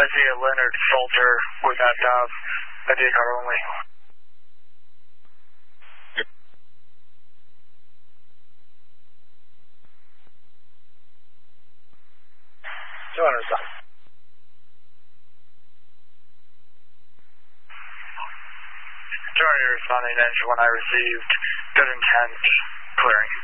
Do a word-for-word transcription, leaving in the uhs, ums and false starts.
Isaiah Leonard Salter with that dial. Idea car only. two hundred south. two hundred responding to engine one I received. Good intent. Clearing.